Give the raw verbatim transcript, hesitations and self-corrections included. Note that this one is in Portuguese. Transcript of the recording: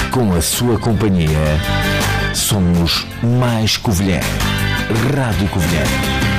com a sua companhia, somos mais Covilhã. Rádio Covilhã.